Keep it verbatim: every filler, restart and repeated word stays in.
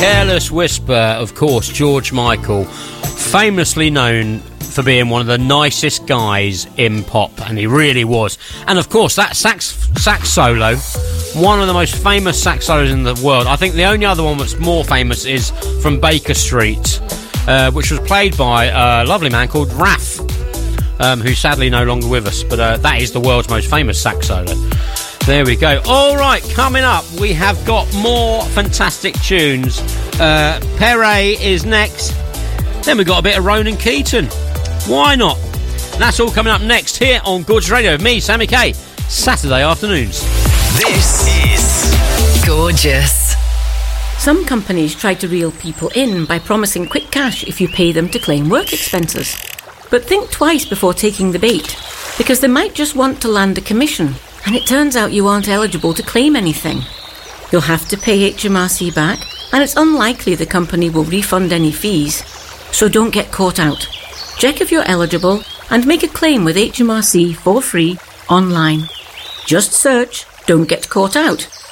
Careless Whisper, of course, George Michael, famously known for being one of the nicest guys in pop, and he really was. And of course, that sax sax solo, one of the most famous sax solos in the world. I think the only other one that's more famous is from Baker Street, uh, which was played by a lovely man called Raph, um, who's sadly no longer with us, but uh, that is the world's most famous sax solo. There we go. All right, coming up, we have got more fantastic tunes. Uh, Perret is next. Then we've got a bit of Ronan Keaton. Why not? That's all coming up next here on Gorgeous Radio with me, Sammy K. Saturday afternoons. This is Gorgeous. Some companies try to reel people in by promising quick cash if you pay them to claim work expenses. But think twice before taking the bait, because they might just want to land a commission, and it turns out you aren't eligible to claim anything. You'll have to pay H M R C back, and it's unlikely the company will refund any fees. So don't get caught out. Check if you're eligible and make a claim with H M R C for free online. Just search Don't Get Caught Out